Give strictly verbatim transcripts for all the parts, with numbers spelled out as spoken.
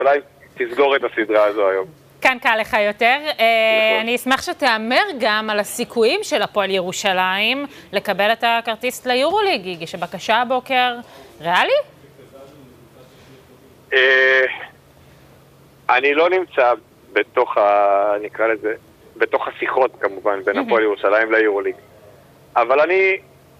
אולי תסגור את הסדרה הזו היום. כאן קל לך יותר. אני אשמח שתאמר גם על הסיכויים של הפועל ירושלים לקבל את הכרטיס ליורוליג. הגישה בקשה הבוקר. ריאלי? אני לא נמצא בתוך ה... נקרא לזה, בתוך השיחות כמובן בין הפועל ירושלים ליורוליג. אבל אני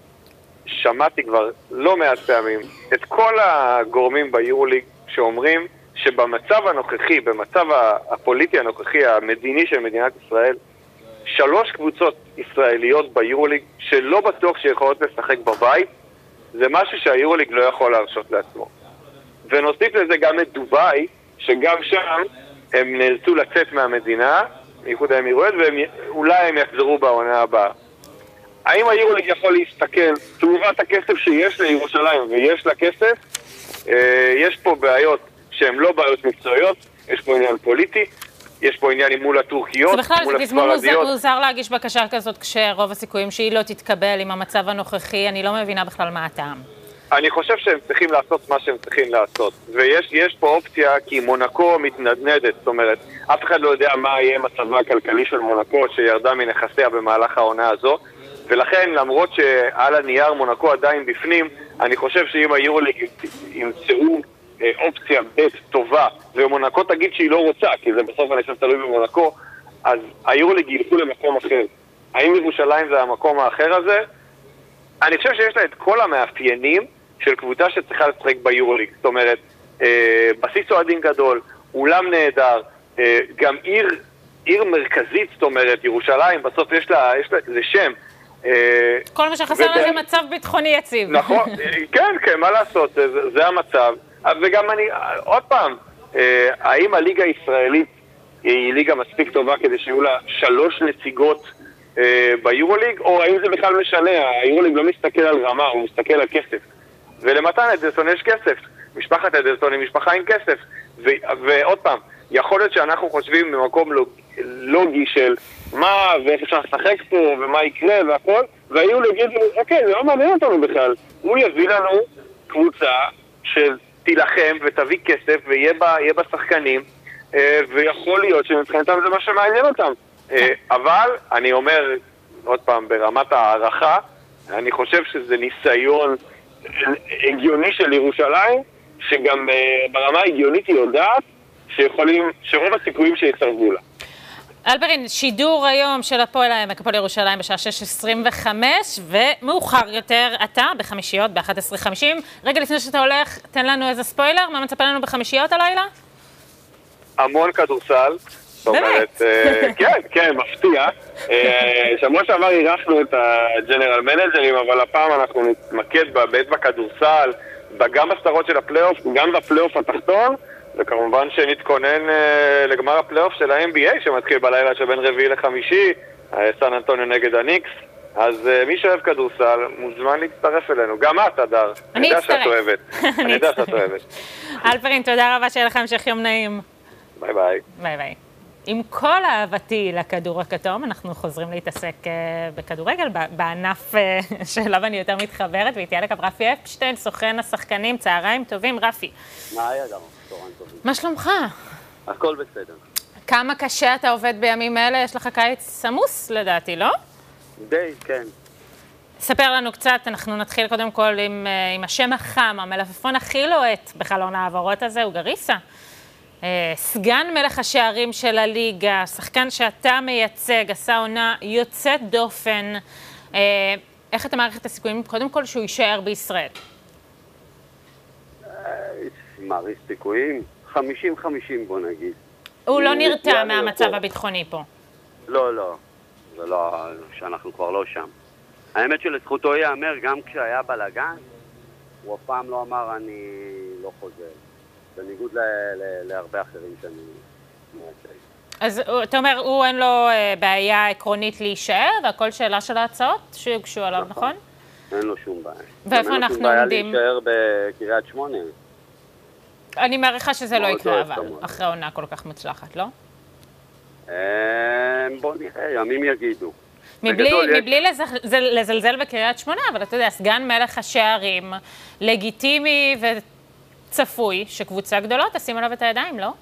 שמעתי כבר לא מעט פעמים את כל הגורמים ביורוליג שאומרים שבמצב הנוכחי, במצב הפוליטי הנוכחי, המדיני של מדינת ישראל, שלוש קבוצות ישראליות ביורוליג שלא בטוח שיכולות לשחק בבית, זה משהו שהיורוליג לא יכול להרשות לעצמו. ונוסיף לזה גם את דובאי, שגם שם הם נאלצו לצאת מהמדינה, מאיחוד האמירויות, ואולי הם יחזרו בעונה הבאה. האם היורוליג יכול להסתכל תמורת הכסף שיש לירושלים ויש לה כסף? יש פה בעיות שהן לא בעיות מקצועיות, יש פה עניין פוליטי, יש פה עניין מול הטורקיות, זה בכלל, מול זה תזמון הספרדיות. מוזר להגיש בקשה כזאת כשרוב הסיכויים שהיא לא תתקבל עם המצב הנוכחי, אני לא מבינה בכלל מה הטעם. אני חושב שהם צריכים לעשות מה שהם צריכים לעשות, ויש יש פה אופציה כי מונקו מתנדנדת, זאת אומרת, אף אחד לא יודע מה יהיה מצבה הכלכלי של מונקו שירדה מנכסיה במהלך העונה הזו, ולכן למרות שעל הנייר מונקו עדיין בפנים, אני חושב שאם היורוליג ימצאו אופציה בית טובה, ומונקו תגיד שהיא לא רוצה, כי זה בסוף אני חושב תלוי במונקו, אז היורוליג ילכו למקום אחר. האם ירושלים זה המקום האחר הזה? אני חושב שיש לה את כל המאפיינים של קבוצה שצריכה לשחק ביורוליג. זאת אומרת, אה, בסיס אוהדים גדול, אולם נהדר, אה, גם עיר, עיר מרכזית, זאת אומרת, ירושלים, בסוף יש לה, יש לה, זה שם. אה, כל מה שחסר וזה... זה מצב ביטחוני יציב. נכון, כן, כן, מה לעשות, זה, זה המצב. וגם אני, עוד פעם, אה, האם הליגה הישראלית היא ליגה מספיק טובה כדי שיהיו לה שלוש נציגות אה, ביורוליג, או האם זה בכלל משנה? היורוליג לא מסתכל על רמה, הוא מסתכל על כסף. ולמתן אדלסון יש כסף. משפחת אדלסון היא משפחה עם כסף. ו- ועוד פעם, יכול להיות שאנחנו חושבים במקום לוג- לוגי של מה ואיך אפשר לשחק פה ומה יקרה והכל, והיורוליג יגידו, אוקיי, זה לא מעניין אותנו בכלל. הוא יביא לנו קבוצה של תילחם ותביא כסף ויהיה בה, יהיה בה שחקנים, אה, ויכול להיות שמבחינתם זה מה שמעניין אותם. אה, אבל אני אומר, עוד פעם, ברמת הערכה, אני חושב שזה ניסיון הגיוני של ירושלים, שגם אה, ברמה ההגיונית היא יודעת שיכולים, שרוב הסיכויים שיצרבו לה. אלברין, שידור היום של הפועל העמק, הפועל ירושלים בשעה שש עשרים וחמש, ומאוחר יותר אתה בחמישיות, ב-אחת עשרה חמישים. רגע לפני שאתה הולך, תן לנו איזה ספוילר, מה מצפה לנו בחמישיות הלילה? המון כדורסל. באמת? כן, כן, מפתיע. שבוע שעבר אירחנו את הג'נרל מנג'רים, אבל הפעם אנחנו נתמקד באמת בכדורסל, גם בסדרות של הפלייאוף, גם בפלייאוף התחתון, וכמובן שנתכונן uh, לגמר הפלייאוף של ה-אן בי איי שמתחיל בלילה שבין רביעי לחמישי, סן אנטוניו נגד הניקס. אז uh, מי שאוהב כדורסל מוזמן להצטרף אלינו. גם את, אדר. אני יודע שאת אוהבת. אני יודע שאת אוהבת. אלברין, תודה רבה, שיהיה לכם המשך יום נעים. ביי ביי. ביי ביי. עם כל אהבתי לכדור הכתום, אנחנו חוזרים להתעסק uh, בכדורגל, בענף uh, שאליו אני יותר מתחברת, ואיתי עלק רפי אפשטיין, סוכן השחקנים, צהריים טובים. רפי. מה היה גם? צהריים טובים. מה שלומך? הכל בסדר. כמה קשה אתה עובד בימים אלה? יש לך קיץ עמוס לדעתי, לא? די, כן. ספר לנו קצת, אנחנו נתחיל קודם כל עם, עם השם החם, המלפפון הכי לוהט בחלון העברות הזה, הוא גריסה. סגן מלך השערים של הליגה, שחקן שאתה מייצג, עשה עונה יוצאת דופן. איך אתה מעריך את הסיכויים? קודם כל שהוא יישאר בישראל. מעריך סיכויים? חמישים חמישים בוא נגיד. הוא לא נרתע מהמצב הביטחוני פה. לא, לא. זה לא, שאנחנו כבר לא שם. האמת שלזכותו ייאמר, גם כשהיה בלגן, הוא אף פעם לא אמר אני לא חוזר. בניגוד להרבה אחרים שאני מייצג. אז אתה אומר, הוא אין לו בעיה עקרונית להישאר, והכל שאלה של ההצעות שיוגשו עליו, נכון? אין לו שום בעיה. ואיפה אנחנו עומדים? אין לו שום בעיה להישאר בקריית שמונה. אני מעריכה שזה לא יקרה, אבל אחרי עונה כל כך מוצלחת, לא? בוא נראה, ימים יגידו. מבלי לזלזל בקריית שמונה, אבל אתה יודע, סגן מלך השערים, לגיטימי צפוי שקבוצה גדולה תשים עליו את הידיים, לא?